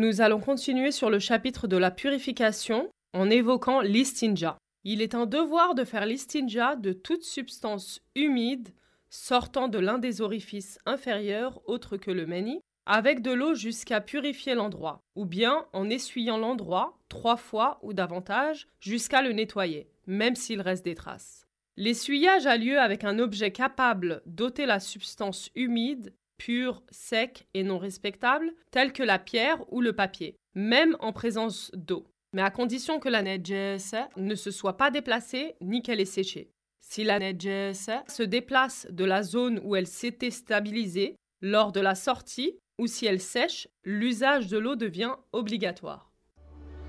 Nous allons continuer sur le chapitre de la purification en évoquant l'istinja. Il est un devoir de faire l'istinja de toute substance humide sortant de l'un des orifices inférieurs autres que le mani, avec de l'eau jusqu'à purifier l'endroit, ou bien en essuyant l'endroit 3 fois ou davantage jusqu'à le nettoyer, même s'il reste des traces. L'essuyage a lieu avec un objet capable d'ôter la substance humide, pure, sec et non respectable, tel que la pierre ou le papier, même en présence d'eau, mais à condition que la najasa ne se soit pas déplacée ni qu'elle ait séché. Si la najasa se déplace de la zone où elle s'était stabilisée lors de la sortie ou si elle sèche, l'usage de l'eau devient obligatoire.